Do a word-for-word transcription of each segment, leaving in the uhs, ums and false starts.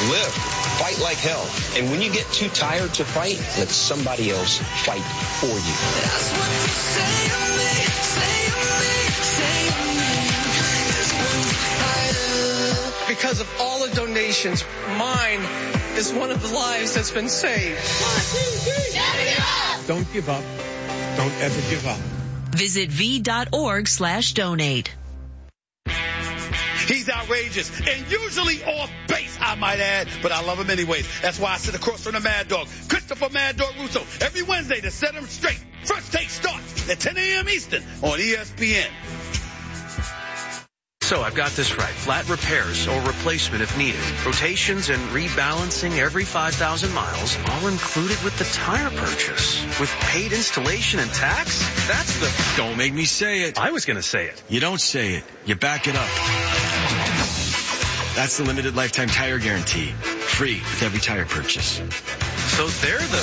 Live. Fight like hell. And when you get too tired to fight, let somebody else fight for you. That's what you say to me, say to me, say to me. That's what you fight. Because of all the donations, mine is one of the lives that's been saved. Don't give up. Don't ever give up. Visit v.org slash donate. He's outrageous and usually off base, I might add, but I love him anyways. That's why I sit across from the Mad Dog, Christopher Mad Dog Russo, every Wednesday to set him straight. First Take starts at ten a.m. Eastern on E S P N. So I've got this right. Flat repairs or replacement if needed. Rotations and rebalancing every five thousand miles, all included with the tire purchase. With paid installation and tax? That's the... Don't make me say it. I was going to say it. You don't say it. You back it up. That's the limited lifetime tire guarantee. Free with every tire purchase. So they're the...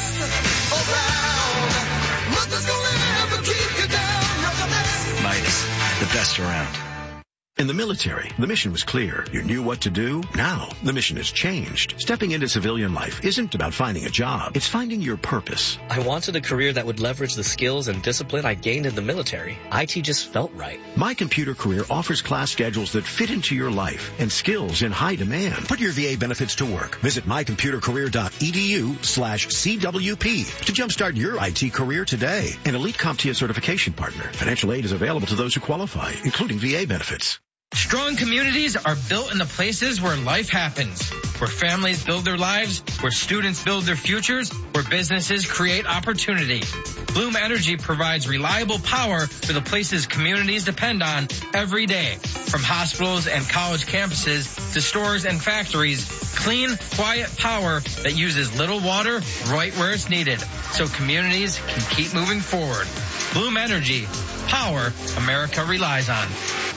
Midas, the best around. In the military, the mission was clear. You knew what to do. Now, the mission has changed. Stepping into civilian life isn't about finding a job. It's finding your purpose. I wanted a career that would leverage the skills and discipline I gained in the military. I T just felt right. My Computer Career offers class schedules that fit into your life and skills in high demand. Put your V A benefits to work. Visit mycomputercareer.edu slash CWP to jumpstart your I T career today. An elite CompTIA certification partner. Financial aid is available to those who qualify, including V A benefits. Strong communities are built in the places where life happens, where families build their lives, where students build their futures, where businesses create opportunity. Bloom Energy provides reliable power for the places communities depend on every day. From hospitals and college campuses to stores and factories, clean, quiet power that uses little water right where it's needed, so communities can keep moving forward. Bloom Energy, power America relies on.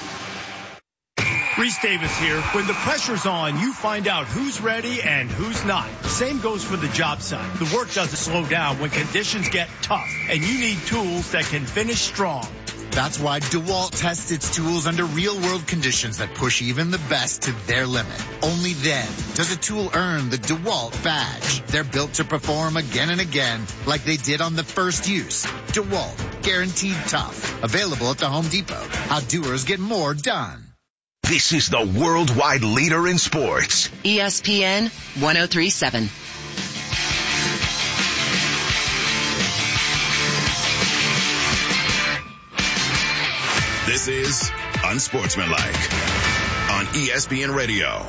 Reese Davis here. When the pressure's on, you find out who's ready and who's not. Same goes for the job site. The work doesn't slow down when conditions get tough, and you need tools that can finish strong. That's why DeWalt tests its tools under real-world conditions that push even the best to their limit. Only then does a tool earn the DeWalt badge. They're built to perform again and again like they did on the first use. DeWalt, guaranteed tough. Available at the Home Depot. How doers get more done. This is the worldwide leader in sports. E S P N one oh three point seven. This is Unsportsmanlike on E S P N Radio.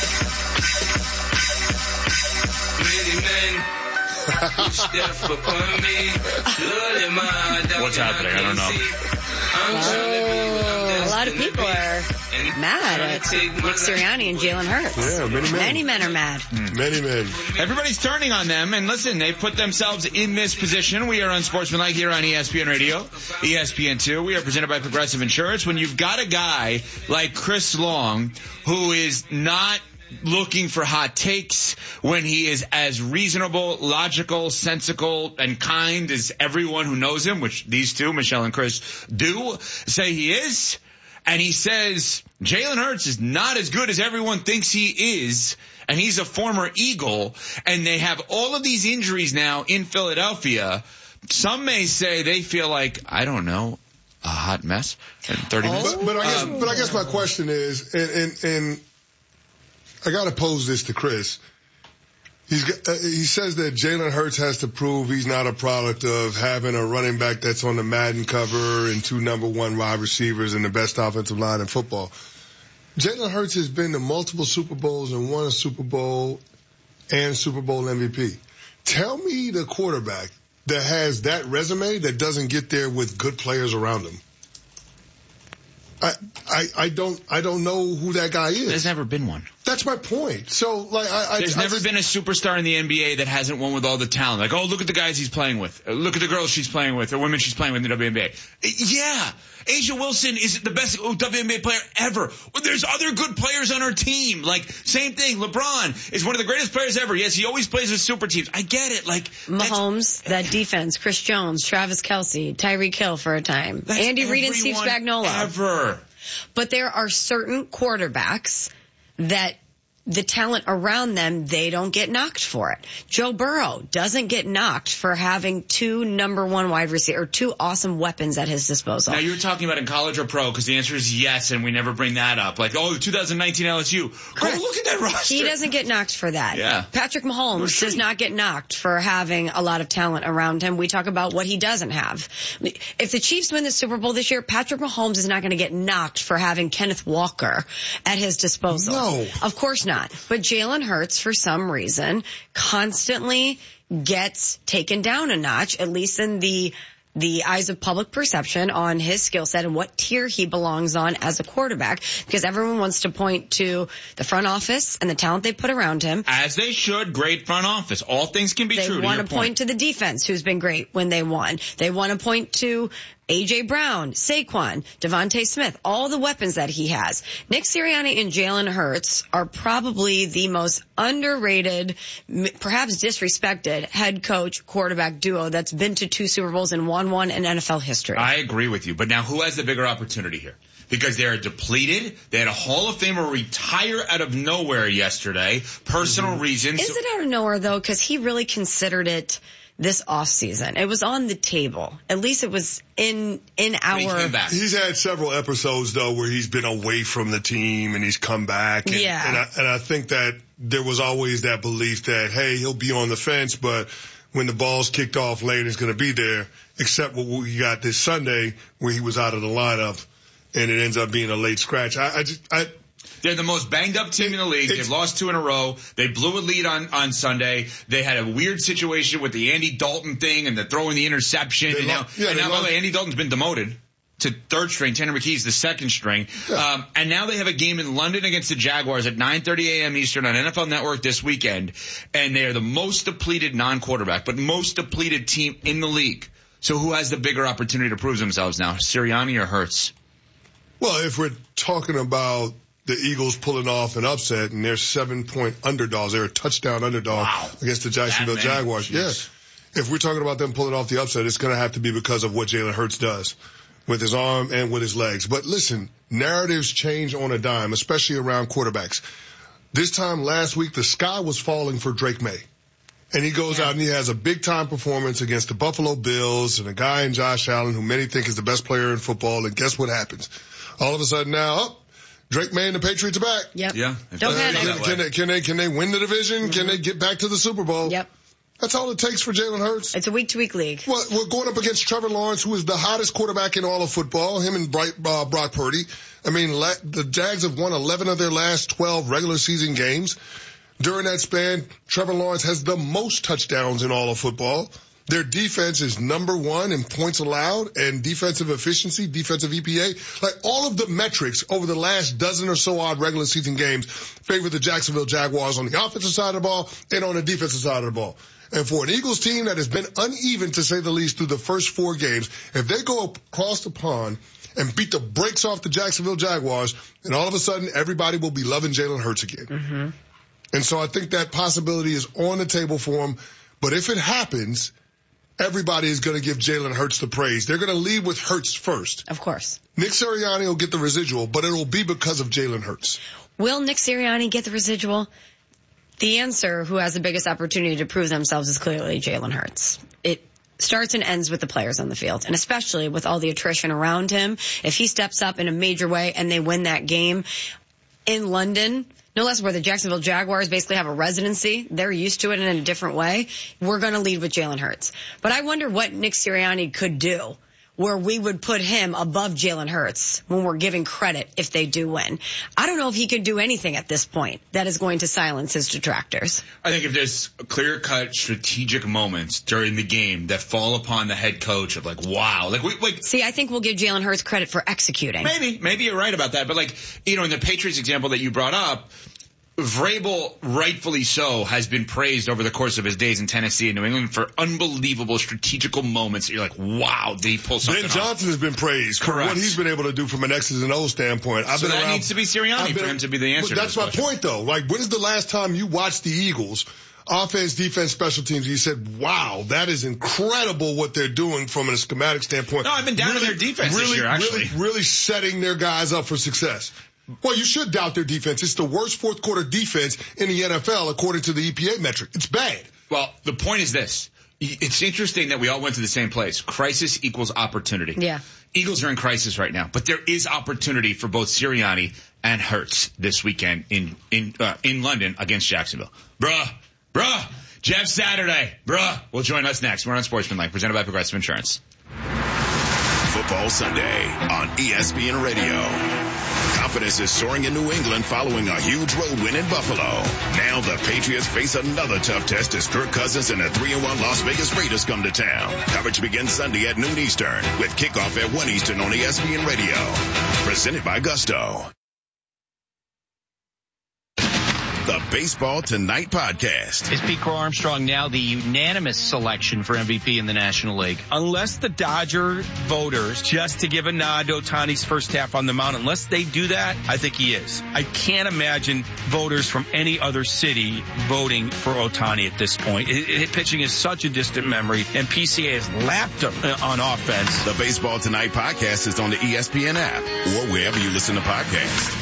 What's happening? I don't know. Oh, a lot of people are mad at Nick Sirianni and Jalen Hurts. Yeah, many men. Many men are mad. Mm. Many men. Everybody's turning on them, and listen, they put themselves in this position. We are Unsportsmanlike here on E S P N Radio, E S P N two. We are presented by Progressive Insurance. When you've got a guy like Chris Long who is not looking for hot takes, when he is as reasonable, logical, sensical, and kind as everyone who knows him, which these two, Michelle and Chris, do say he is, and he says Jalen Hurts is not as good as everyone thinks he is, and he's a former Eagle, and they have all of these injuries now in Philadelphia. Some may say they feel like, I don't know, a hot mess in thirty minutes. But, but, I guess, um, but I guess my question is, and, and, and I got to pose this to Chris. He's got, uh, he says that Jalen Hurts has to prove he's not a product of having a running back that's on the Madden cover and two number one wide receivers and the best offensive line in football. Jalen Hurts has been to multiple Super Bowls and won a Super Bowl and Super Bowl M V P. Tell me the quarterback that has that resume that doesn't get there with good players around him. I, I, I don't, I don't know who that guy is. There's never been one. That's my point. So, like, I, I There's I never just, been a superstar in the N B A that hasn't won with all the talent. Like, oh, look at the guys he's playing with. Look at the girls she's playing with, or women she's playing with in the W N B A. Yeah. Asia Wilson is the best W N B A player ever. There's other good players on her team. Like, same thing. LeBron is one of the greatest players ever. Yes, he always plays with super teams. I get it. Like, Mahomes, that defense, Chris Jones, Travis Kelce, Tyreek Hill for a time, Andy Reid and Steve Spagnuolo. Ever. But there are certain quarterbacks that the talent around them, they don't get knocked for it. Joe Burrow doesn't get knocked for having two number one wide receiver, or two awesome weapons at his disposal. Now you're talking about in college or pro, because the answer is yes, and we never bring that up. Like, oh, twenty nineteen L S U. Go look at that roster. He doesn't get knocked for that. Yeah. Patrick Mahomes does not get knocked for having a lot of talent around him. We talk about what he doesn't have. If the Chiefs win the Super Bowl this year, Patrick Mahomes is not going to get knocked for having Kenneth Walker at his disposal. No. Of course not. But Jalen Hurts, for some reason, constantly gets taken down a notch, at least in the the eyes of public perception, on his skill set and what tier he belongs on as a quarterback, because everyone wants to point to the front office and the talent they put around him. As they should. Great front office. All things can be they true. They want to point. point to the defense, who's been great when they won. They want to point to A J. Brown, Saquon, Devontae Smith, all the weapons that he has. Nick Sirianni and Jalen Hurts are probably the most underrated, perhaps disrespected head coach quarterback duo that's been to two Super Bowls and won one in N F L history. I agree with you. But now who has the bigger opportunity here? Because they're depleted. They had a Hall of Famer retire out of nowhere yesterday. Personal mm-hmm. reasons. Is it out of nowhere, though? Because he really considered it this offseason. It was on the table. At least it was in in our... He he's had several episodes, though, where he's been away from the team and he's come back. And, yeah. And I, and I think that there was always that belief that, hey, he'll be on the fence, but when the ball's kicked off late, he's going to be there, except what we got this Sunday where he was out of the lineup and it ends up being a late scratch. I, I just... I, They're the most banged up team in the league. They've lost two in a row. They blew a lead on, on Sunday. They had a weird situation with the Andy Dalton thing and the throwing the interception. And now, yeah, and now by the way, Andy Dalton's been demoted to third string. Tanner McKee's the second string. Yeah. Um, and now they have a game in London against the Jaguars at nine thirty a.m. Eastern on N F L Network this weekend. And they are the most depleted non-quarterback, but most depleted team in the league. So who has the bigger opportunity to prove themselves now, Sirianni or Hurts? Well, if we're talking about the Eagles pulling off an upset, and they're seven-point underdogs. They're a touchdown underdog wow. against the Jacksonville Jaguars. Yeah. If we're talking about them pulling off the upset, it's going to have to be because of what Jalen Hurts does with his arm and with his legs. But listen, narratives change on a dime, especially around quarterbacks. This time last week, the sky was falling for Drake May. And he goes yeah. out and he has a big-time performance against the Buffalo Bills and a guy in Josh Allen who many think is the best player in football. And guess what happens? All of a sudden now, oh, Drake May and the Patriots are back. Yep. Yeah. Don't uh, panic. Can, can, they, can they can they win the division? Mm-hmm. Can they get back to the Super Bowl? Yep. That's all it takes for Jalen Hurts. It's a week-to-week league. Well, we're going up against Trevor Lawrence, who is the hottest quarterback in all of football, him and Bright, uh, Brock Purdy. I mean, la- the Jags have won eleven of their last twelve regular season games. During that span, Trevor Lawrence has the most touchdowns in all of football. Their defense is number one in points allowed and defensive efficiency, defensive E P A. Like all of the metrics over the last dozen or so odd regular season games favor the Jacksonville Jaguars on the offensive side of the ball and on the defensive side of the ball. And for an Eagles team that has been uneven, to say the least, through the first four games, if they go across the pond and beat the brakes off the Jacksonville Jaguars, then all of a sudden everybody will be loving Jalen Hurts again. Mm-hmm. And so I think that possibility is on the table for him. But if it happens, everybody is going to give Jalen Hurts the praise. They're going to lead with Hurts first. Of course. Nick Sirianni will get the residual, but it will be because of Jalen Hurts. Will Nick Sirianni get the residual? The answer, who has the biggest opportunity to prove themselves, is clearly Jalen Hurts. It starts and ends with the players on the field, and especially with all the attrition around him. If he steps up in a major way and they win that game in London, no less where the Jacksonville Jaguars basically have a residency, they're used to it in a different way, we're going to lead with Jalen Hurts. But I wonder what Nick Sirianni could do where we would put him above Jalen Hurts when we're giving credit if they do win. I don't know if he could do anything at this point that is going to silence his detractors. I think if there's clear-cut strategic moments during the game that fall upon the head coach of like, wow. like we like. See, I think we'll give Jalen Hurts credit for executing. Maybe. Maybe you're right about that. But like, you know, in the Patriots example that you brought up, Vrabel, rightfully so, has been praised over the course of his days in Tennessee and New England for unbelievable strategical moments. You're like, wow, did he pull something Ben off? Johnson has been praised Correct. for what he's been able to do from an X's and O's standpoint. I've so been that around, needs to be Sirianni been, for him to be the answer. But that's to my question. point, though. Like, when is the last time you watched the Eagles, offense, defense, special teams, and you said, wow, that is incredible what they're doing from a schematic standpoint. No, I've been down really, to their defense really, this year, actually. Really, really setting their guys up for success. Well, you should doubt their defense. It's the worst fourth quarter defense in the N F L according to the E P A metric. It's bad. Well, the point is this. It's interesting that we all went to the same place. Crisis equals opportunity. Yeah. Eagles are in crisis right now, but there is opportunity for both Sirianni and Hurts this weekend in in uh, in London against Jacksonville. Bruh, bruh, Jeff Saturday, bruh. Will join us next. We're on Sportsmanlike, presented by Progressive Insurance. Football Sunday on E S P N Radio. Confidence is soaring in New England following a huge road win in Buffalo. Now the Patriots face another tough test as Kirk Cousins and the three and one Las Vegas Raiders come to town. Coverage begins Sunday at noon Eastern with kickoff at one Eastern on E S P N Radio. Presented by Gusto. The Baseball Tonight podcast. Is Pete Crow Armstrong now the unanimous selection for M V P in the National League? Unless the Dodger voters, just to give a nod to Ohtani's first half on the mound, unless they do that, I think he is. I can't imagine voters from any other city voting for Ohtani at this point. It, it, pitching is such a distant memory, and P C A has lapped him on offense. The Baseball Tonight podcast is on the E S P N app or wherever you listen to podcasts.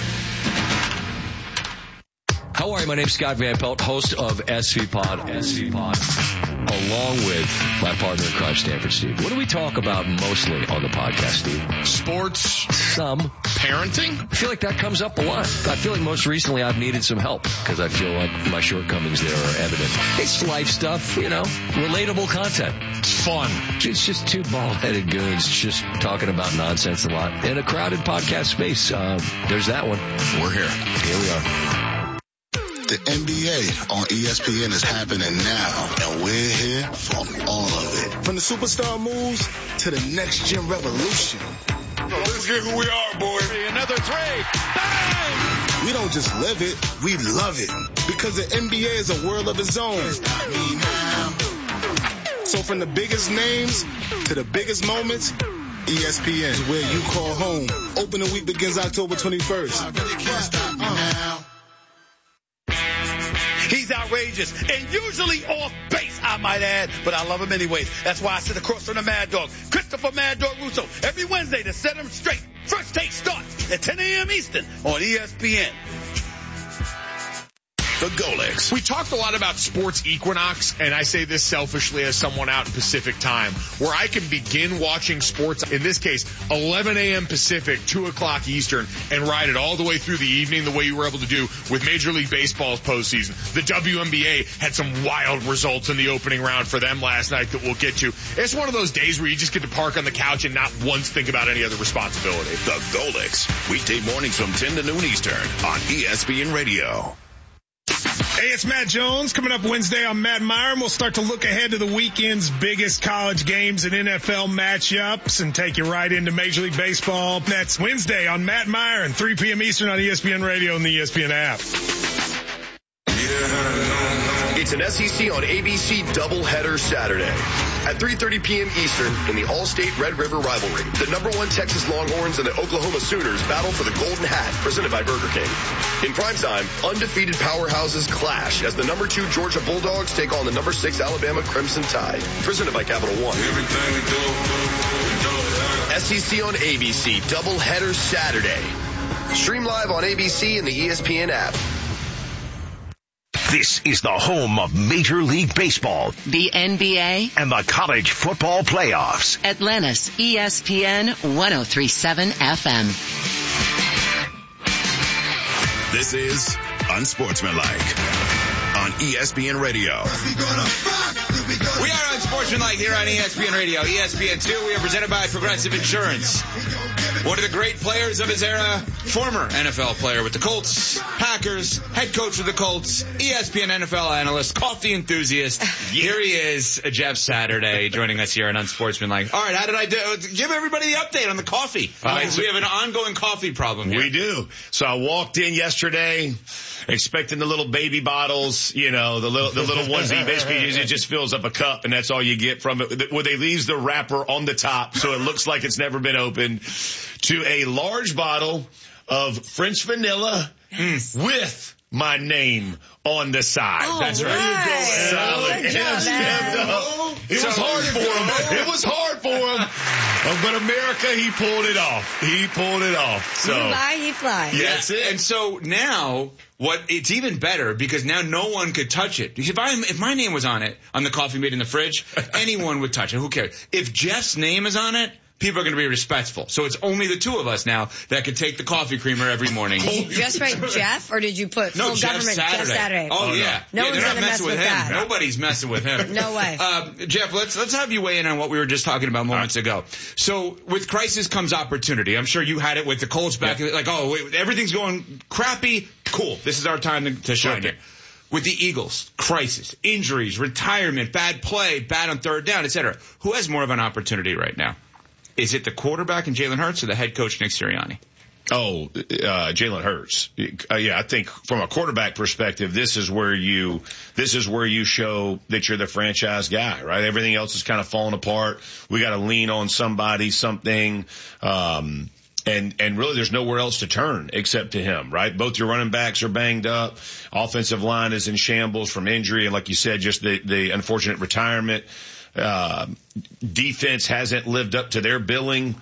How are you? My name's Scott Van Pelt, host of S V Pod, S V Pod, along with my partner in crime, Stanford Steve. What do we talk about mostly on the podcast, Steve? Sports. Some. Parenting. I feel like that comes up a lot. I feel like most recently I've needed some help because I feel like my shortcomings there are evident. It's life stuff, you know, relatable content. It's fun. It's just two bald-headed goons just talking about nonsense a lot in a crowded podcast space. Uh, there's that one. We're here. Here we are. The N B A on E S P N is happening now, and we're here for all of it. From the superstar moves to the next gen revolution. Let's get who we are, boy. Another three. Bang! We don't just live it, we love it. Because the N B A is a world of its own. So from the biggest names to the biggest moments, E S P N is where you call home. Opening week begins October twenty-first. I really can't stop me now. He's outrageous and usually off base, I might add, but I love him anyways. That's why I sit across from the Mad Dog, Christopher Mad Dog Russo, every Wednesday to set him straight. First Take starts at ten a.m. Eastern on E S P N. The Golix. We talked a lot about sports equinox, and I say this selfishly as someone out in Pacific time, where I can begin watching sports, in this case, eleven a.m. Pacific, two o'clock Eastern, and ride it all the way through the evening the way you were able to do with Major League Baseball's postseason. The W N B A had some wild results in the opening round for them last night that we'll get to. It's one of those days where you just get to park on the couch and not once think about any other responsibility. The Golix. Weekday mornings from ten to noon Eastern on E S P N Radio. Hey, it's Matt Jones. Coming up Wednesday on Matt Myron, we'll start to look ahead to the weekend's biggest college games and N F L matchups and take you right into Major League Baseball. That's Wednesday on Matt Myron, three p.m. Eastern on E S P N Radio and the E S P N app. It's an S E C on A B C doubleheader Saturday. At three thirty p.m. Eastern in the All-State Red River rivalry, the number one Texas Longhorns and the Oklahoma Sooners battle for the Golden Hat, presented by Burger King. In primetime, undefeated powerhouses clash as the number two Georgia Bulldogs take on the number six Alabama Crimson Tide, presented by Capital One. S E C on A B C doubleheader Saturday. Stream live on A B C and the E S P N app. This is the home of Major League Baseball, the N B A, and the college football playoffs. Atlanta's E S P N one oh three point seven F M. This is Unsportsmanlike on E S P N Radio. We are Unsportsmanlike here on E S P N Radio, E S P N two. We are presented by Progressive Insurance. One of the great players of his era, former N F L player with the Colts, Packers, head coach of the Colts, E S P N N F L analyst, coffee enthusiast. Here he is, Jeff Saturday, joining us here on Unsportsmanlike. All right, how did I do? Give everybody the update on the coffee. All right, so we have an ongoing coffee problem here. We do. So I walked in yesterday expecting the little baby bottles, you know, the little, the little ones that basically it just fills up a cup and that's all you get from it. Where they leaves the wrapper on the top so it looks like it's never been opened, to a large bottle of French vanilla yes. with my name on the side. Oh, That's right. right. Solid. Good job, man. It was hard for him. It was hard for him. Uh, but America, he pulled it off. He pulled it off. So. You fly, he flies. Yeah, that's it. And so now, what it's even better because now no one could touch it. If I if my name was on it, on the coffee made in the fridge, anyone would touch it. Who cares? If Jeff's name is on it, people are going to be respectful. So it's only the two of us now that could take the coffee creamer every morning. Did you just write Jeff, or did you put no, full Jeff government Saturday. Jeff Saturday? Oh, oh yeah, no yeah, one's they're not gonna mess messing with with him. that. Nobody's messing with him. No way. Uh, Jeff, let's let's have you weigh in on what we were just talking about moments right. ago. So with crisis comes opportunity. I'm sure you had it with the Colts back. Yeah. Like, oh, wait, everything's going crappy. Cool. This is our time to, to shine here. With the Eagles, crisis, injuries, retirement, bad play, bad on third down, et cetera. Who has more of an opportunity right now? Is it the quarterback and Jalen Hurts or the head coach Nick Sirianni? Oh, uh, Jalen Hurts. Uh, yeah, I think from a quarterback perspective, this is where you, this is where you show that you're the franchise guy, right? Everything else is kind of falling apart. We got to lean on somebody, something, um, and, and really there's nowhere else to turn except to him, right? Both your running backs are banged up. Offensive line is in shambles from injury. And like you said, just the, the unfortunate retirement. Uh, defense hasn't lived up to their billing.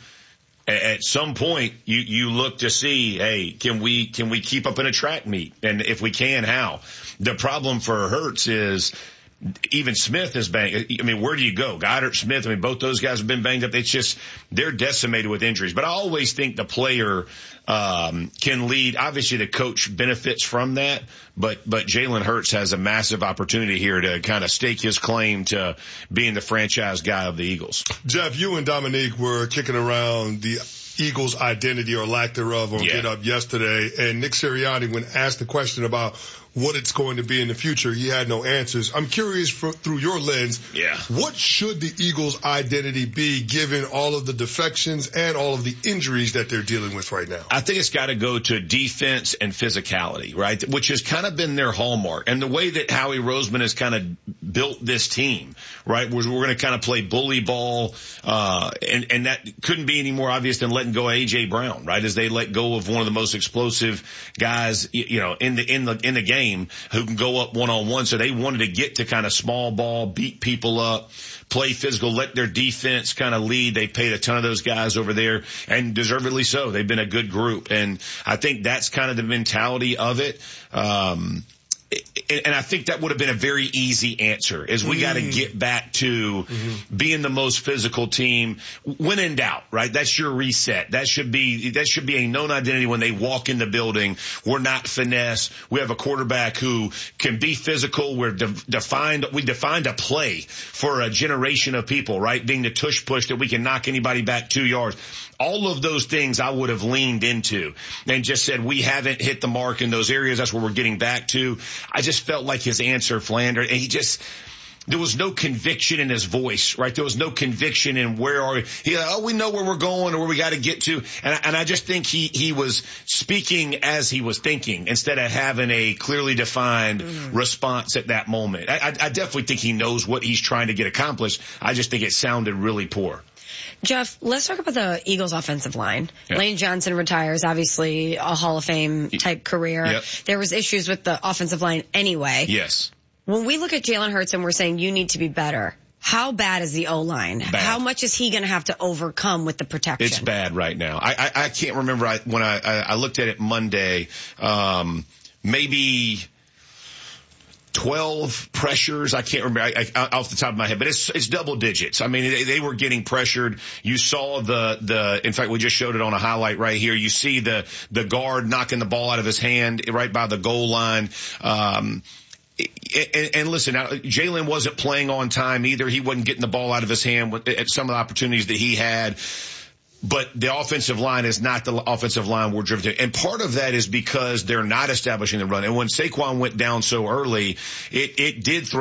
At some point, you, you look to see, hey, can we, can we keep up in a track meet? And if we can, how? The problem for Hurts is even Smith is banged. I mean, where do you go? Goddard, Smith, I mean, both those guys have been banged up. It's just, they're decimated with injuries. But I always think the player, um, can lead. Obviously, the coach benefits from that. But, but Jalen Hurts has a massive opportunity here to kind of stake his claim to being the franchise guy of the Eagles. Jeff, you and Dominique were kicking around the Eagles' identity or lack thereof on yeah. Get Up yesterday. And Nick Sirianni, when asked the question about what it's going to be in the future, he had no answers. I'm curious for, through your lens, yeah. what should the Eagles' identity be given all of the defections and all of the injuries that they're dealing with right now? I think it's got to go to defense and physicality, right? Which has kind of been their hallmark. And the way that Howie Roseman has kind of built this team, right? We're, we're going to kind of play bully ball, uh, and, and that couldn't be any more obvious than letting go of A J Brown, right? As they let go of one of the most explosive guys, you know, in the, in the, in the game. Who can go up one on one. So they wanted to get to kind of small ball, beat people up, play physical, let their defense kind of lead. They paid a ton of those guys over there, and deservedly so. They've been a good group. And I think that's kind of the mentality of it. Um, and I think that would have been a very easy answer, is we mm. got to get back to mm-hmm. being the most physical team. When in doubt, right? That's your reset. That should be, that should be a known identity when they walk in the building. We're not finesse. We have a quarterback who can be physical. We're de- defined, we defined a play for a generation of people, right? Being the tush push that we can knock anybody back two yards. All of those things I would have leaned into and just said, we haven't hit the mark in those areas. That's where we're getting back to. I just felt like his answer floundered, and he just, there was no conviction in his voice, right? There was no conviction in where are we. He, oh, we know where we're going or where we got to get to. And, and I just think he, he was speaking as he was thinking instead of having a clearly defined mm. response at that moment. I, I, I definitely think he knows what he's trying to get accomplished. I just think it sounded really poor. Jeff, let's talk about the Eagles offensive line. Yeah. Lane Johnson retires, obviously a Hall of Fame type career. Yep. There was issues with the offensive line anyway. Yes. When we look at Jalen Hurts and we're saying you need to be better, how bad is the O-line? Bad. How much is he going to have to overcome with the protection? It's bad right now. I, I, I can't remember I, when I, I, I looked at it Monday, um, maybe twelve pressures. I can't remember I, I, off the top of my head, but it's, it's double digits. I mean, they, they were getting pressured. You saw the, the, in fact, we just showed it on a highlight right here. You see the, the guard knocking the ball out of his hand right by the goal line. Um, And, and listen, now, Jalen wasn't playing on time either. He wasn't getting the ball out of his hand with, at some of the opportunities that he had. But the offensive line is not the offensive line we're driven to. And part of that is because they're not establishing the run. And when Saquon went down so early, it, it did throw